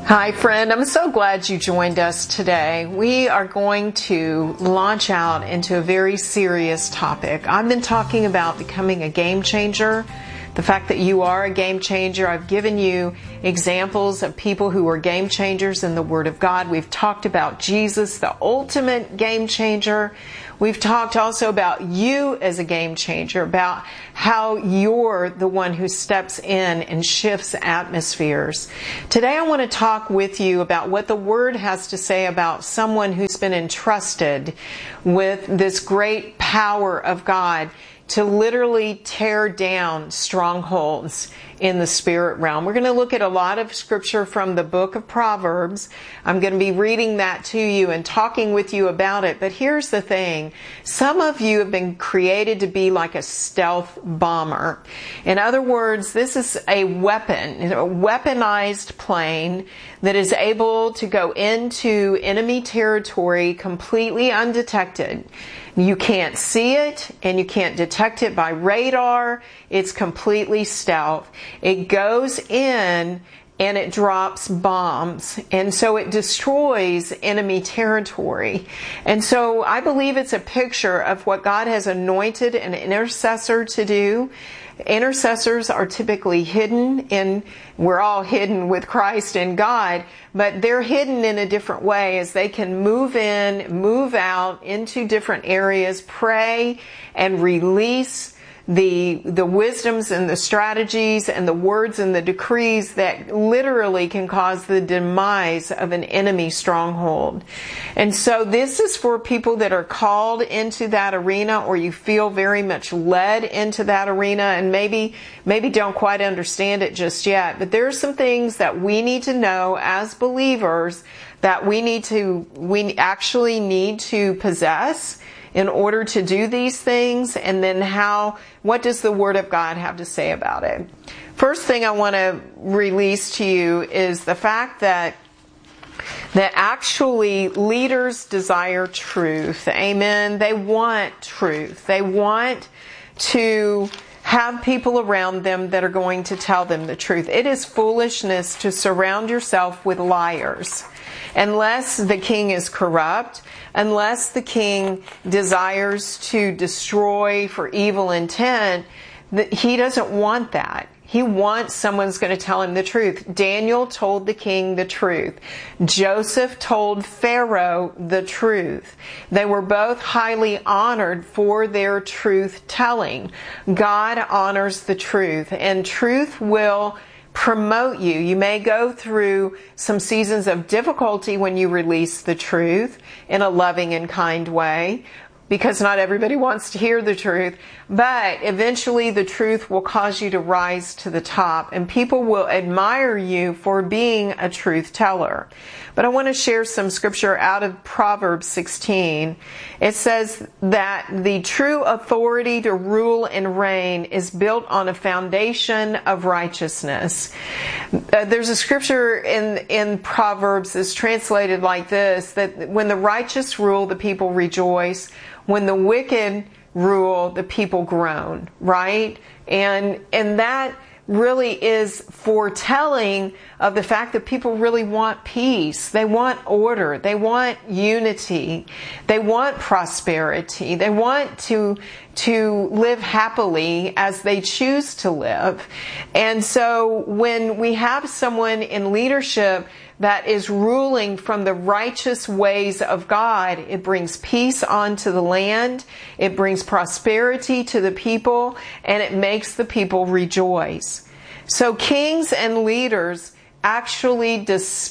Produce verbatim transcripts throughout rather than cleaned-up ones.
Hi friend, I'm so glad you joined us today. We are going to launch out into a very serious topic. I've been talking about becoming a game changer, the fact that you are a game changer. I've given you examples of people who were game changers in the Word of God. We've talked about Jesus, the ultimate game changer. We've talked also about you as a game changer, about how you're the one who steps in and shifts atmospheres. Today I want to talk with you about what the Word has to say about someone who's been entrusted with this great power of God to literally tear down strongholds in the spirit realm. We're going to look at a lot of scripture from the book of Proverbs. I'm going to be reading that to you and talking with you about it. But here's the thing. Some of you have been created to be like a stealth bomber. In other words, this is a weapon, a weaponized plane that is able to go into enemy territory completely undetected. You can't see it and you can't detect it by radar. It's completely stealth. It goes in and it drops bombs. And so it destroys enemy territory. And so I believe it's a picture of what God has anointed an intercessor to do. Intercessors are typically hidden in, we're all hidden with Christ and God, but they're hidden in a different way as they can move in, move out into different areas, pray and release the the wisdoms and the strategies and the words and the decrees that literally can cause the demise of an enemy stronghold. And so this is for people that are called into that arena, or you feel very much led into that arena and maybe maybe don't quite understand it just yet. But there are some things that we need to know as believers that we need to we actually need to possess in order to do these things, and then how, what does the Word of God have to say about it? First thing I want to release to you is the fact that that actually leaders desire truth. Amen. They want truth. They want to have people around them that are going to tell them the truth. It is foolishness to surround yourself with liars. Unless the king is corrupt, unless the king desires to destroy for evil intent, he doesn't want that. He wants someone's going to tell him the truth. Daniel told the king the truth. Joseph told Pharaoh the truth. They were both highly honored for their truth telling. God honors the truth, and truth will promote you. You may go through some seasons of difficulty when you release the truth in a loving and kind way, because not everybody wants to hear the truth, but eventually the truth will cause you to rise to the top, and people will admire you for being a truth teller. But I want to share some scripture out of Proverbs sixteen. It says that the true authority to rule and reign is built on a foundation of righteousness. Uh, there's a scripture in, in Proverbs that's translated like this, that when the righteous rule, the people rejoice. When the wicked rule, the people groan, right? And and that really is foretelling of the fact that people really want peace. They want order. They want unity. They want prosperity. They want to to live happily as they choose to live. And so when we have someone in leadership that is ruling from the righteous ways of God, it brings peace onto the land, it brings prosperity to the people, and it makes the people rejoice. So kings and leaders actually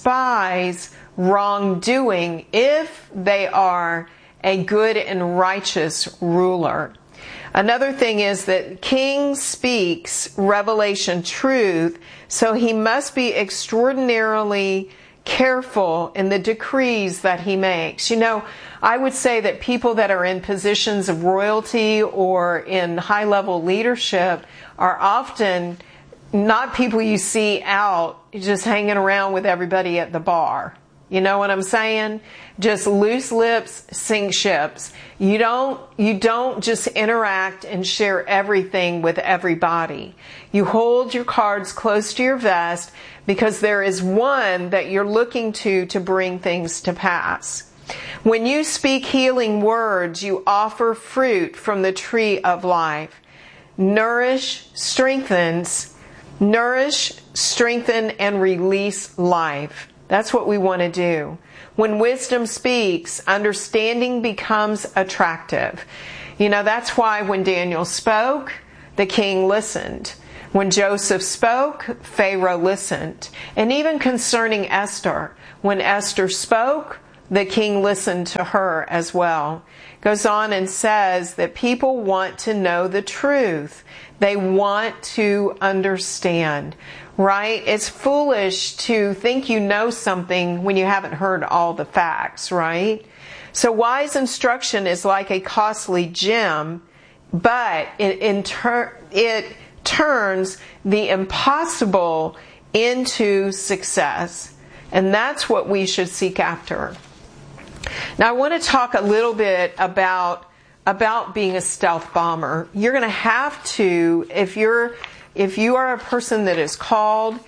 despise wrongdoing if they are a good and righteous ruler. Another thing is that king speaks revelation truth, so he must be extraordinarily careful in the decrees that he makes. You know, I would say that people that are in positions of royalty or in high-level leadership are often not people you see out just hanging around with everybody at the bar. You know what I'm saying? Just loose lips sink ships. You don't, you don't just interact and share everything with everybody. You hold your cards close to your vest because there is one that you're looking to to bring things to pass. When you speak healing words, you offer fruit from the tree of life. Nourish, strengthens, nourish, strengthen, and release life. That's what we want to do. When wisdom speaks, understanding becomes attractive. You know, that's why when Daniel spoke, the king listened. When Joseph spoke, Pharaoh listened. And even concerning Esther, when Esther spoke, the king listened to her as well. Goes on and says that people want to know the truth. They want to understand, right? It's foolish to think you know something when you haven't heard all the facts, right? So wise instruction is like a costly gem, but it, in tur- it turns the impossible into success. And that's what we should seek after. Now I want to talk a little bit about about being a stealth bomber. You're going to have to, if you're if you are a person that is called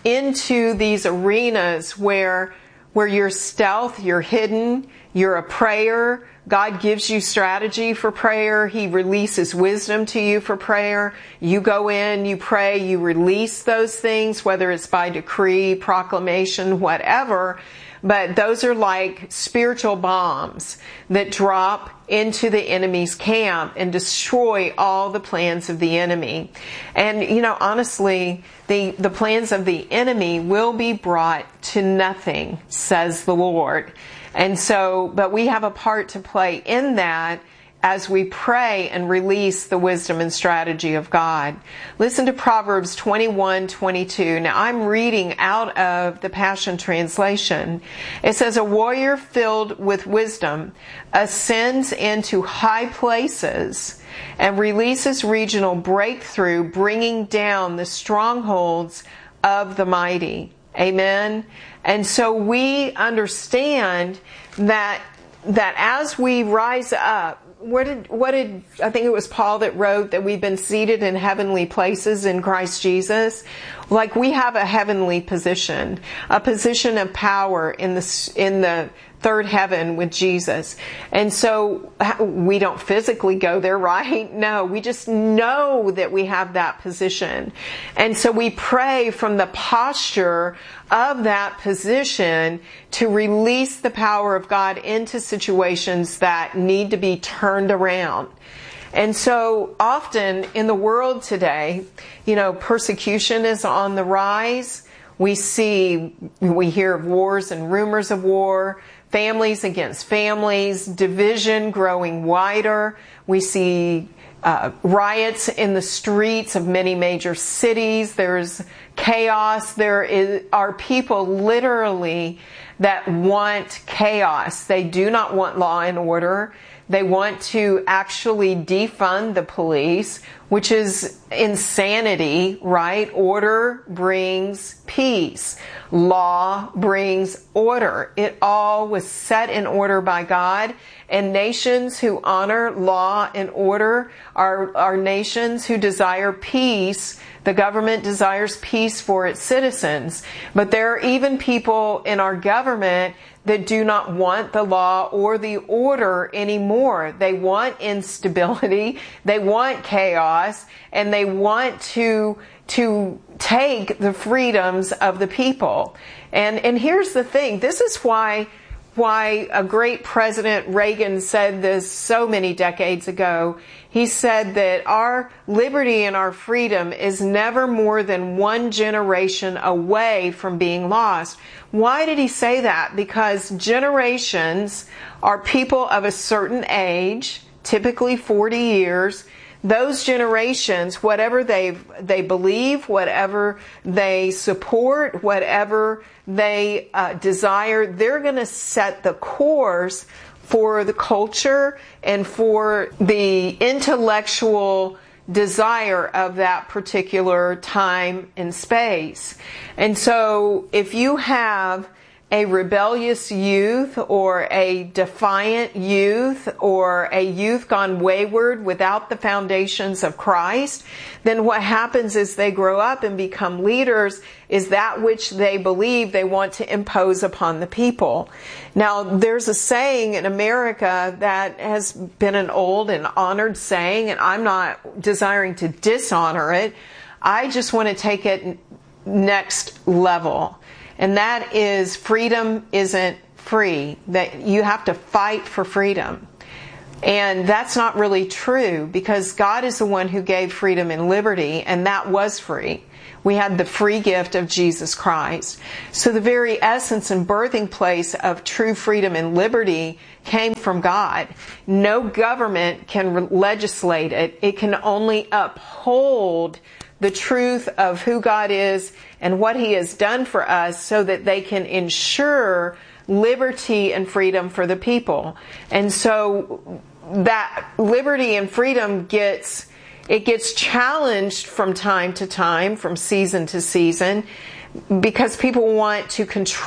into these arenas where where you're stealth, you're hidden, you're a prayer, God gives you strategy for prayer, He releases wisdom to you for prayer. You go in, you pray, you release those things, whether it's by decree, proclamation, whatever. But those are like spiritual bombs that drop into the enemy's camp and destroy all the plans of the enemy. And, you know, honestly, the, the plans of the enemy will be brought to nothing, says the Lord. And so, but we have a part to play in that as we pray and release the wisdom and strategy of God. Listen to Proverbs twenty-one twenty-two. Now I'm reading out of the Passion Translation. It says, a warrior filled with wisdom ascends into high places and releases regional breakthrough, bringing down the strongholds of the mighty. Amen. And so we understand that that as we rise up, What did, what did, I think it was Paul that wrote that we've been seated in heavenly places in Christ Jesus. Like we have a heavenly position, a position of power in the, in the third heaven with Jesus. And so we don't physically go there, right? No, we just know that we have that position. And so we pray from the posture of that position to release the power of God into situations that need to be turned around. And so often in the world today, you know, persecution is on the rise. We see, we hear of wars and rumors of war, families against families, division growing wider. We see uh, riots in the streets of many major cities. There's chaos. There is, are people literally that want chaos. They do not want law and order. They want to actually defund the police, which is insanity, right? Order brings peace. Law brings order. It all was set in order by God. And nations who honor law and order are, are nations who desire peace. The government desires peace for its citizens. But there are even people in our government that do not want the law or the order anymore. They want instability, they want chaos, and they want to to take the freedoms of the people. And and here's the thing, this is why why a great President Reagan said this so many decades ago. He said that our liberty and our freedom is never more than one generation away from being lost. Why did he say that? Because generations are people of a certain age, typically forty years. Those generations, whatever they they believe, whatever they support, whatever they uh, desire, they're going to set the course for the culture and for the intellectual desire of that particular time and space. And so if you have a rebellious youth or a defiant youth or a youth gone wayward without the foundations of Christ, then what happens is they grow up and become leaders is that which they believe they want to impose upon the people. Now, there's a saying in America that has been an old and honored saying, and I'm not desiring to dishonor it. I just want to take it next level. And that is, freedom isn't free. That you have to fight for freedom. And that's not really true, because God is the one who gave freedom and liberty, and that was free. We had the free gift of Jesus Christ. So the very essence and birthing place of true freedom and liberty came from God. No government can legislate it. It can only uphold the truth of who God is and what He has done for us, so that they can ensure liberty and freedom for the people. And so that liberty and freedom gets, it gets challenged from time to time, from season to season, because people want to control